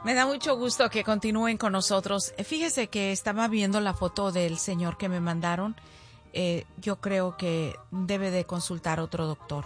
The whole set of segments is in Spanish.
Me da mucho gusto que continúen con nosotros. Fíjese que estaba viendo la foto del señor que me mandaron. Yo creo que debe de consultar otro doctor.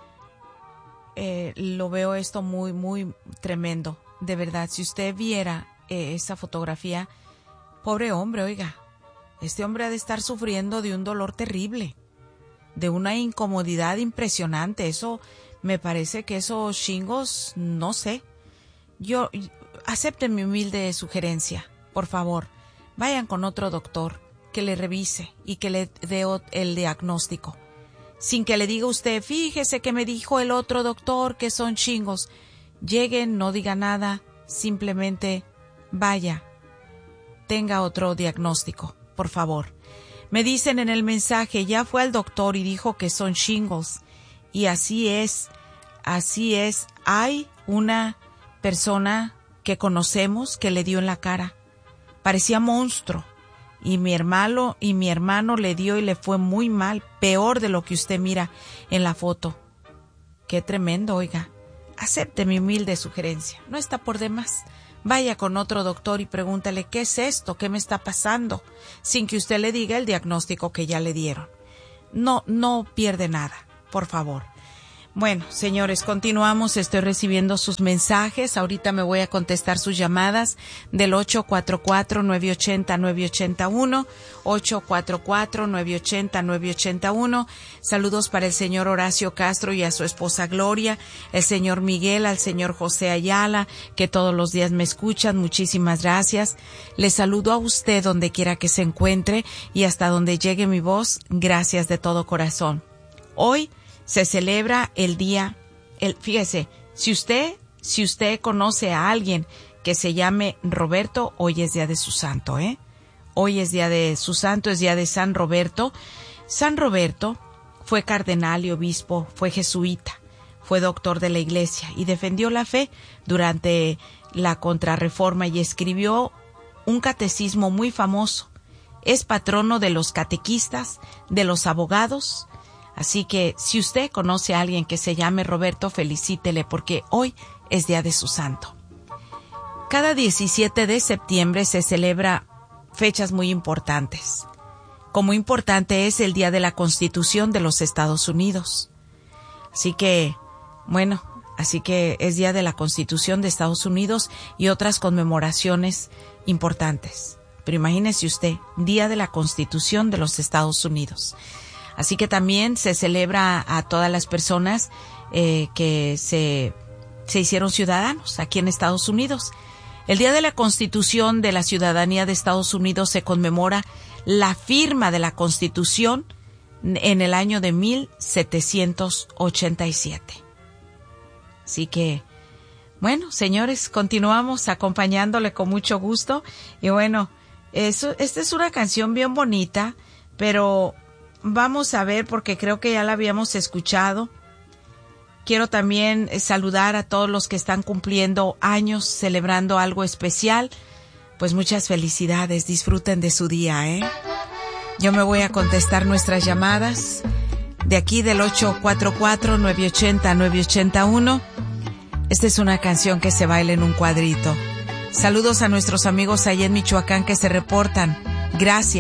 Lo veo esto muy, muy tremendo. De verdad, si usted viera esa fotografía, pobre hombre, oiga, este hombre ha de estar sufriendo de un dolor terrible, de una incomodidad impresionante. Eso, me parece que esos shingles, no sé. Acepten mi humilde sugerencia, por favor. Vayan con otro doctor que le revise y que le dé el diagnóstico. Sin que le diga usted, fíjese que me dijo el otro doctor que son shingles. Lleguen, no diga nada, simplemente vaya, tenga otro diagnóstico, por favor. Me dicen en el mensaje, ya fue al doctor y dijo que son shingles. Y así es. Hay una persona que conocemos que le dio en la cara. Parecía monstruo. Y mi hermano le dio y le fue muy mal, peor de lo que usted mira en la foto. Qué tremendo, oiga. Acepte mi humilde sugerencia, no está por demás. Vaya con otro doctor y pregúntale qué es esto, qué me está pasando, sin que usted le diga el diagnóstico que ya le dieron. No pierde nada, por favor. Bueno, señores, continuamos. Estoy recibiendo sus mensajes. Ahorita me voy a contestar sus llamadas del 844-980-981, 844-980-981. Saludos para el señor Horacio Castro y a su esposa Gloria, el señor Miguel, al señor José Ayala, que todos los días me escuchan. Muchísimas gracias. Les saludo a usted donde quiera que se encuentre y hasta donde llegue mi voz. Gracias de todo corazón. Hoy se celebra el día, fíjese, si usted conoce a alguien que se llame Roberto, hoy es día de su santo, Hoy es día de su santo, es día de San Roberto. San Roberto fue cardenal y obispo, fue jesuita, fue doctor de la Iglesia y defendió la fe durante la Contrarreforma y escribió un catecismo muy famoso. Es patrono de los catequistas, de los abogados. Así que si usted conoce a alguien que se llame Roberto, felicítele porque hoy es día de su santo. Cada 17 de septiembre se celebra fechas muy importantes. Como importante es el Día de la Constitución de los Estados Unidos. Así que es Día de la Constitución de Estados Unidos y otras conmemoraciones importantes. Pero imagínese usted, Día de la Constitución de los Estados Unidos. Así que también se celebra a todas las personas que se hicieron ciudadanos aquí en Estados Unidos. El Día de la Constitución de la Ciudadanía de Estados Unidos se conmemora la firma de la Constitución en el año de 1787. Así que, bueno, señores, continuamos acompañándole con mucho gusto. Y bueno, esta es una canción bien bonita, pero vamos a ver, porque creo que ya la habíamos escuchado. Quiero también saludar a todos los que están cumpliendo años, celebrando algo especial. Pues muchas felicidades, disfruten de su día, Yo me voy a contestar nuestras llamadas de aquí del 844-980-981. Esta es una canción que se baila en un cuadrito. Saludos a nuestros amigos allá en Michoacán que se reportan. Gracias.